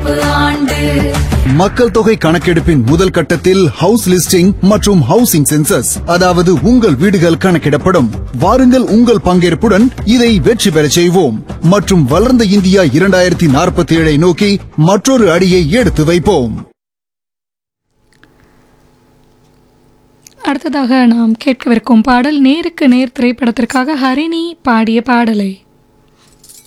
கணக்கெடுப்பு ஆண்டு. மக்கள் தொகை கணக்கெடுப்பின் முதல் கட்டத்தில் ஹவுஸ் லிஸ்டிங் மற்றும் ஹவுசிங் சென்சஸ், அதாவது உங்கள் வீடுகள் கணக்கிடப்படும். வாருங்கள், உங்கள் பங்கேற்புடன் இதை வெற்றி பெறச் செய்வோம் மற்றும் வளர்ந்த இந்தியா 2047 நோக்கி மற்றொரு அடியை எடுத்து வைப்போம். அடுத்ததாக நாம் கேட்கவிருக்கும் பாடல் நேருக்கு நேர் திரைப்படத்திற்காக ஹரிணி பாடிய பாடலை